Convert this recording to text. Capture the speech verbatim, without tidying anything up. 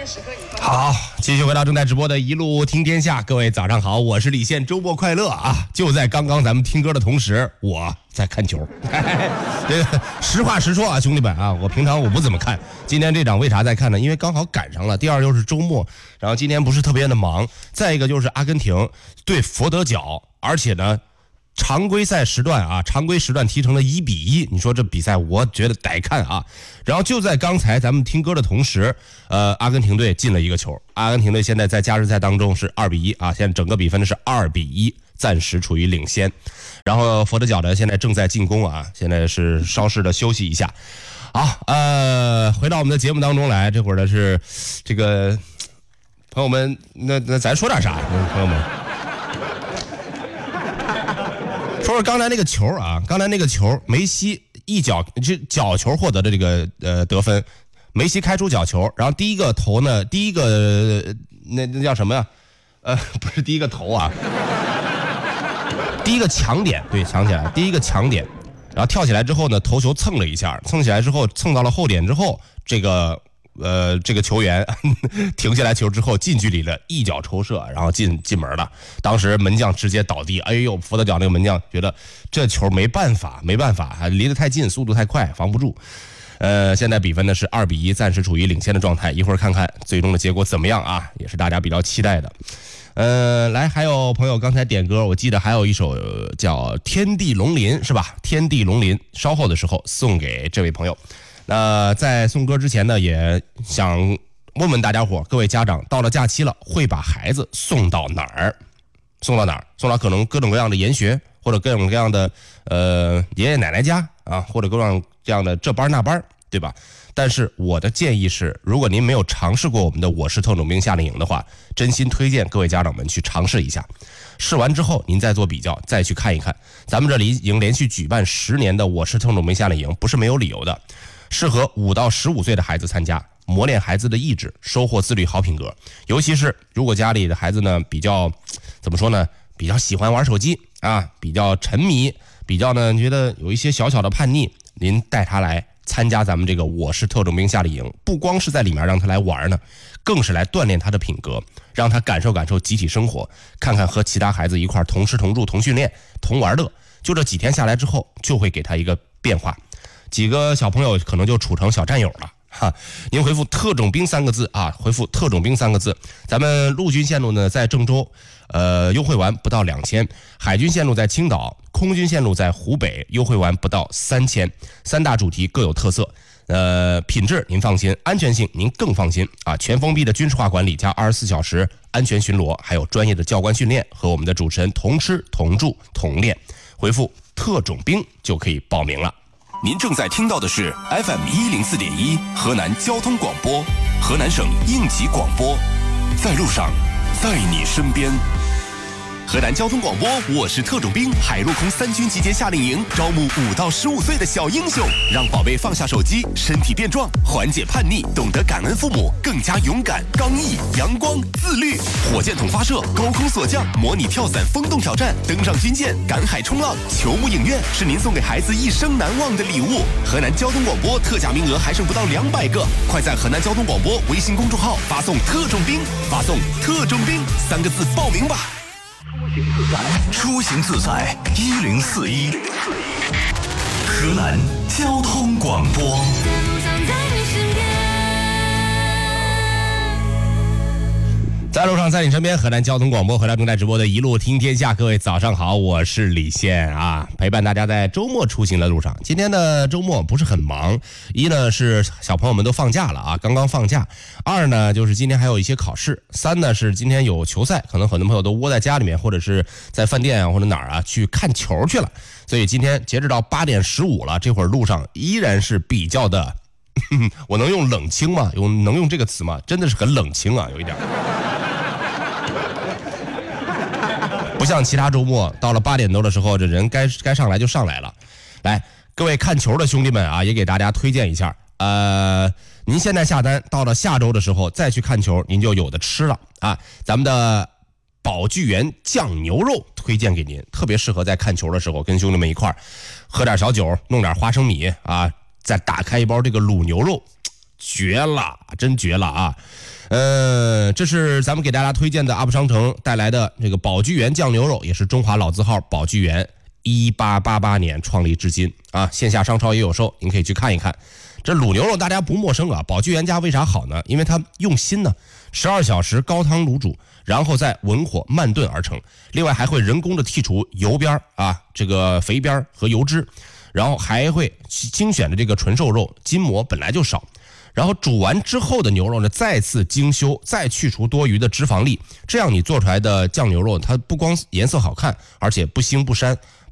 好，继续回到正在直播的一路听天下，各位早上好，我是李现，周末快乐啊！就在刚刚咱们听歌的同时，我在看球。这个实话实说啊，兄弟们啊，我平常我不怎么看，今天这场为啥在看呢？因为刚好赶上了，第二就是周末，然后今天不是特别的忙，再一个就是阿根廷对佛得角，而且呢。常规赛时段啊，常规时段踢成了一比一，你说这比赛我觉得得看啊。然后就在刚才咱们听歌的同时，呃，阿根廷队进了一个球，阿根廷队现在在加时赛当中是二比一啊，现在整个比分呢是二比一，暂时处于领先。然后佛得角呢现在正在进攻啊，现在是稍事的休息一下。好，呃，回到我们的节目当中来，这会儿呢是这个朋友们，那那咱说点啥，朋友们？说说刚才那个球啊，刚才那个球，梅西一脚这角球获得的这个呃得分，梅西开出角球，然后第一个投呢，第一个、呃、那那叫什么呀？呃，不是第一个投啊，第一个抢点，对，抢起来，第一个抢点，然后跳起来之后呢，头球蹭了一下，蹭起来之后蹭到了后点之后，这个。呃，这个球员停下来球之后，近距离的一脚抽射，然后进进门了。当时门将直接倒地，哎呦，佛得角那个门将觉得这球没办法，没办法，还离得太近，速度太快，防不住。呃，现在比分呢是二比一，暂时处于领先的状态。一会儿看看最终的结果怎么样啊，也是大家比较期待的。呃，来，还有朋友刚才点歌，我记得还有一首叫《天地龙鳞》，是吧？天地龙鳞，稍后的时候送给这位朋友。那在送歌之前呢，也想问问大家伙，各位家长，到了假期了，会把孩子送到哪儿？送到哪儿？送到可能各种各样的研学，或者各种各样的呃爷爷奶奶家啊，或者各种这样的这班那班，对吧？但是我的建议是，如果您没有尝试过我们的我是特种兵夏令营的话，真心推荐各位家长们去尝试一下。试完之后，您再做比较，再去看一看。咱们这里已经连续举办十年的我是特种兵夏令营，不是没有理由的。适合五到十五岁的孩子参加，磨练孩子的意志，收获自律好品格。尤其是如果家里的孩子呢比较怎么说呢，比较喜欢玩手机啊，比较沉迷，比较呢觉得有一些小小的叛逆，您带他来参加咱们这个我是特种兵夏令营，不光是在里面让他来玩呢，更是来锻炼他的品格，让他感受感受集体生活，看看和其他孩子一块同吃同住同训练同玩乐。就这几天下来之后，就会给他一个变化。几个小朋友可能就处成小战友了哈。您回复特种兵三个字啊，回复特种兵三个字。咱们陆军线路呢在郑州，呃，优惠完不到两千；海军线路在青岛，空军线路在湖北，优惠完不到三千。三大主题各有特色，呃，品质您放心，安全性您更放心啊！全封闭的军事化管理加二十四小时安全巡逻，还有专业的教官训练，和我们的主持人同吃同住同练。回复特种兵就可以报名了。 您正在听到的是 F M 一零四点一河南交通广播，河南省应急广播，在路上，在你身边。河南交通广播，我是特种兵，海陆空三军集结夏令营，招募五到十五岁的小英雄，让宝贝放下手机，身体变壮，缓解叛逆，懂得感恩父母，更加勇敢、刚毅、阳光、自律。火箭筒发射，高空锁降，模拟跳伞、风洞挑战，登上军舰，赶海冲浪，球幕影院是您送给孩子一生难忘的礼物。河南交通广播特价名额还剩不到两百个，快在河南交通广播微信公众号发送“特种兵”，发送“特种兵”三个字报名吧。 出行自在一零四一，河南交通广播。 在路上，在你身边，河南交通广播，河南正在直播的一路听天下，各位早上好，我是李现啊，陪伴大家在周末出行的路上。今天的周末不是很忙，一呢是小朋友们都放假了啊，刚刚放假；二呢就是今天还有一些考试；三呢是今天有球赛，可能很多朋友都窝在家里面或者是在饭店啊或者哪儿啊去看球去了。所以今天截止到八点十五了，这会儿路上依然是比较的，我能用冷清吗？有能用这个词吗？真的是很冷清啊，有一点。不像其他周末，到了八点多的时候，这人该该上来就上来了。来，各位看球的兄弟们啊，也给大家推荐一下。呃，您现在下单，到了下周的时候再去看球，您就有的吃了啊。咱们的宝聚源酱牛肉推荐给您，特别适合在看球的时候跟兄弟们一块儿喝点小酒，弄点花生米啊，再打开一包这个卤牛肉，绝了，真绝了啊！ 呃，这是咱们给大家推荐的阿布商城带来的这个宝聚源酱牛肉，也是中华老字号宝聚源，一八八八年创立至今啊，线下商超也有售，您可以去看一看。这卤牛肉大家不陌生啊，宝聚源家为啥好呢？因为它用心呢，十二小时高汤卤煮，然后再文火慢炖而成，另外还会人工的剔除油边啊，这个肥边和油脂，然后还会精选的这个纯瘦肉，筋膜本来就少。然后煮完之后的牛肉呢，再次精修，再去除多余的脂肪粒，这样你做出来的酱牛肉，它不光颜色好看，而且不腥不膻，